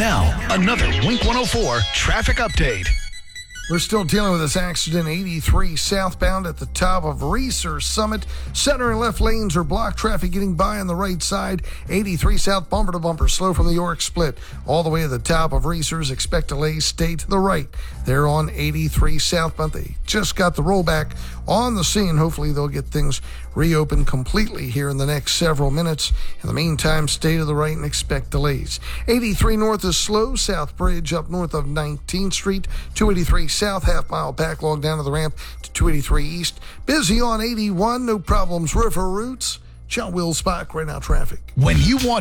Now, another Wink 104 traffic update. We're still dealing with this accident, 83 southbound at the top of Reeser Summit. Center and left lanes are blocked. Traffic getting by on the right side. 83 south, bumper to bumper, slow from the York split. All the way to the top of Reeser's. Expect delays, stay to the right. They're on 83 southbound. They just got the rollback on the scene. Hopefully they'll get things reopened completely here in the next several minutes. In the meantime, stay to the right and expect delays. 83 north is slow. South Bridge up north of 19th Street. 283 south, half-mile backlog down to the ramp to 283 east. Busy on 81, no problems. River routes. John Will Spock, right now traffic. When you want